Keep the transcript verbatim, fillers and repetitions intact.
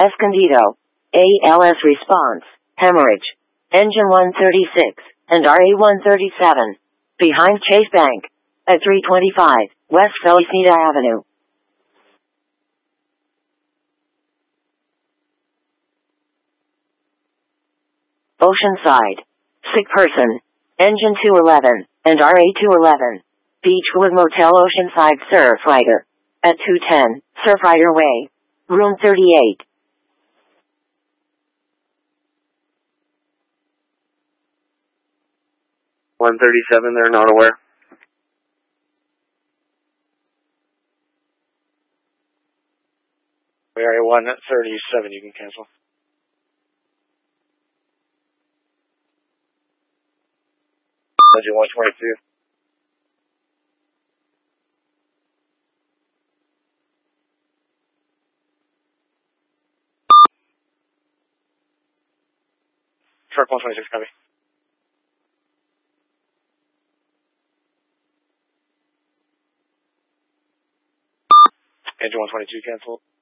Escondido. A L S response, hemorrhage. Engine one thirty-six, and R A one thirty-seven. Behind Chase Bank. At three twenty-five, West Felicita Avenue. Oceanside. Sick person. Engine two eleven, and R A two eleven. Beechwood Motel Oceanside Surfrider. At two ten, Surfrider Way. Room thirty-eight. one thirty-seven, they're not aware. We are one thirty-seven, you can cancel. Engine one twenty-two. Shark one twenty-six, copy. Engine one twenty-two, cancel.